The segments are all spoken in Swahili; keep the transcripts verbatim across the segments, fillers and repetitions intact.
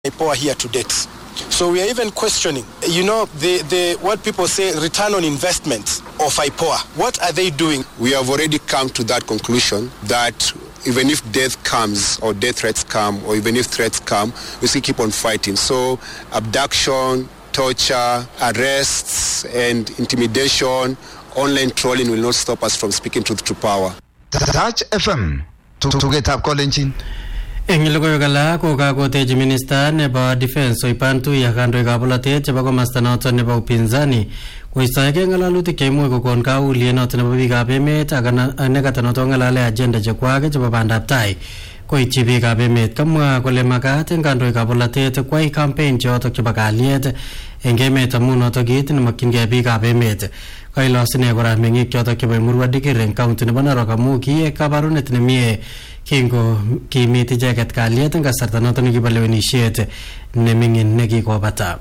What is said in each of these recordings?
IPOA here to date. So we are even questioning, you know, the, the what people say return on investment of IPOA. What are they doing? We have already come to that conclusion that even if death comes or death threats come or even if threats come, we still keep on fighting. So abduction, torture, arrests and intimidation, online trolling will not stop us from speaking truth to power. Touch F M to get up calling. Eng logoyo gala ko ka ko teji minister nebo defense ipantu ya kando kabulate chebo komasta noto nebo upinzani ko isake ngalalutik cheimuch kokon kaulie noto nebo biikab emet ak nekata noto ngalale agenda chekwake chebo bandab tai ko ichi biikab emet kamwa kole makat eng kandoik kabulatet kwai campaign choto chebo kalyet eng emet amu noto kit nemakyingei biikab emet kailosine kora mengik choto chebo Murwa Dikir eng county nebo Narok amu kiek kabarunet nemie kingo kimiti jacket kalyet eng kasarta noto nekibalewenisiet nemingin nekikobata.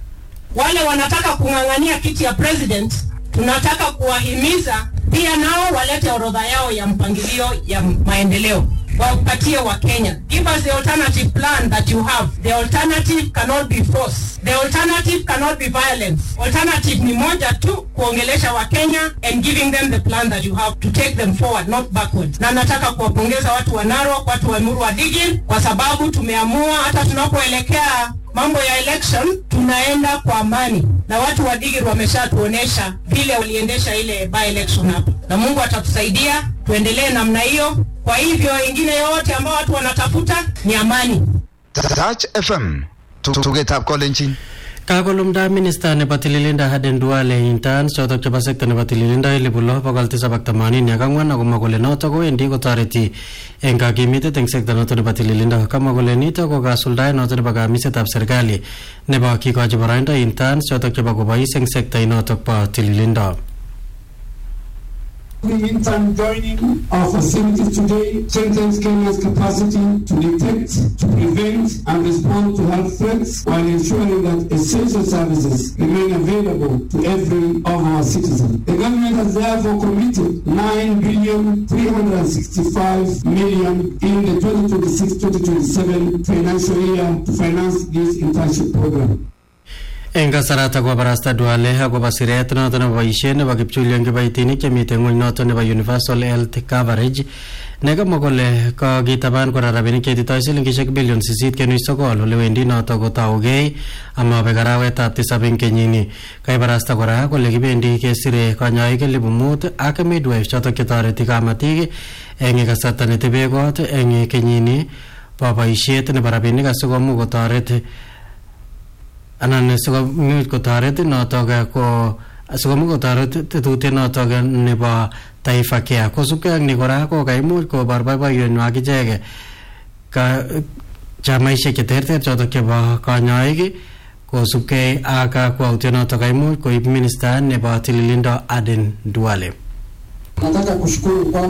Wale wanataka kungangania kiti ya president, tunataka kuwahimiza pia nao walete orodha yao ya mpangilio ya maendeleo wapatie wa Kenya. Give us the alternative plan that you have. The alternative cannot be force. The alternative cannot be violence. Alternative ni moja tu, kuongelesha wa Kenya and giving them the plan that you have to take them forward, not backward. Na nataka kuwapongeza watu wa Narok, watu wa Murwa Dikir kwa sababu tumeamua hata tunapoelekea mambo ya election tunaenda kwa amani. Na watu wa Dikir wameshatuonesha vile waliendesha ile by election hapo. Na Mungu atatusaidia tuendelee namna hiyo. Kwa hivyo wengine yote ambao watu wanatafuta ni amani. Touch F M to get up calling. Kakolumda minister nebo tililindo Aden Duale intern chotok chebo sekta nebo tililindo elibulo bokol tisab ak themanini ak ang'wan akomwa kole notok kowendi kotoreti eng kakimitet eng sekta notok nebo tililindo. Kamwa kole nitok ko kasuldaet notok nebo kamisetab serikali nebo kikochi boroindo intern chotok chebo kobois eng sekta inotok bo tililindo. The intern joining our facilities today strengthens Kenya's capacity to detect, to prevent and respond to health threats while ensuring that essential services remain available to every of our citizens. The government has therefore committed nine billion three hundred sixty-five million in the twenty twenty-six twenty twenty-seven financial year to finance this internship program. Eng kasarata kwa barasta Duale akobo siret noto nebo boisiet nebo kipchulian kibaitinik chemite ng'ony noto nebo universal health coverage nekamwa kole kokitaban kora rabinik cheititoi silingishek bilion sisit kenuch sokol ole wendi noto kotaugei amabek arawetab tisab eng kenyini. Kaibarasta kora kole kibendi kesire kanyoik elibu mut ak midwives chotok chetoreti kamatik eng kasarta netebe kot eng kenyini bo boisiet nebo rabinik asikomuch kotoret anan sikomuch kotoret notok ko sikomuch kotoret tetutiet notok nebo Taifa Care. Kosubkei ak ni kora ko kaimuch kobor boiboiyenwa ichek ka chamaisiek cheterter chotok chebo kanyoik kosubkei ak kakwautiet notok kaimuch koib minister nebo tililindo Aden Duale. Nataka kushukuru kwa